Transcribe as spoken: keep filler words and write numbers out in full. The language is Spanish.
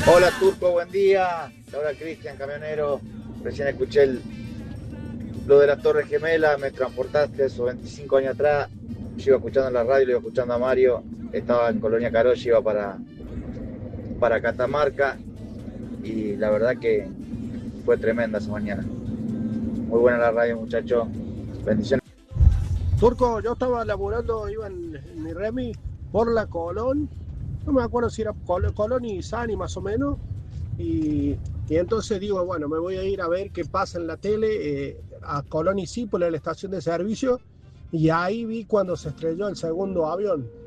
Hola Turco, buen día. Hola Cristian, camionero. Recién escuché el- lo de la Torre Gemela, me transportaste esos veinticinco años atrás. Yo iba escuchando en la radio, lo iba escuchando a Mario. Estaba en Colonia Carolla, iba para, para Catamarca y la verdad que fue tremenda esa mañana. Muy buena la radio, muchachos. Bendiciones. Turco, yo estaba laburando, iba en, en mi Remi por la Colón, no me acuerdo si era Col- Colón y Sani más o menos, y, y entonces digo, bueno, me voy a ir a ver qué pasa en la tele, eh, a Colón y Sípola, la estación de servicio, y ahí vi cuando se estrelló el segundo avión.